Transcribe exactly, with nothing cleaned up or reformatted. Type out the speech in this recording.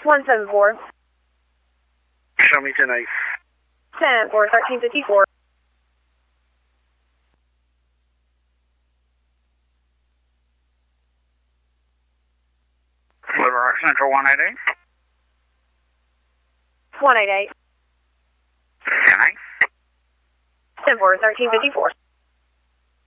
one seven four. Show me tonight. ten four thirteen fifty-four. Little Rock Central one eight eight. one eight eight. Tonight. ten four thirteen fifty-four.